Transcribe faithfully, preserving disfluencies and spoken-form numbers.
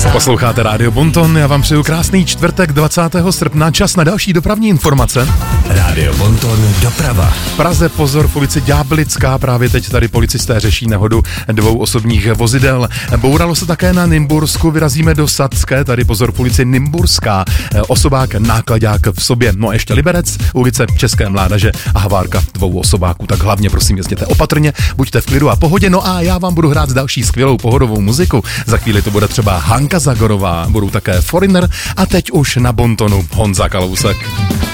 Posloucháte Rádio Bonton, já vám přeju krásný čtvrtek dvacátého srpna, čas na další dopravní informace. Rádio Bonton doprava. V Praze pozor v ulici Ďáblická, právě teď tady policisté řeší nehodu dvou osobních vozidel. Bouralo se také na Nymbursku, vyrazíme do Sadské, tady pozor v ulici Nymburská, osobák nákladák v sobě. No a ještě Liberec, ulice České Mládeže a havárka dvou osobáků, tak hlavně prosím jezděte opatrně, buďte v klidu a pohodě, no a já vám budu hrát další skvělou pohodovou muziku. Za chvíli to bude třeba Hanka Zagorová, budou také Foreigner a teď už na Bontonu Honza Kalousek.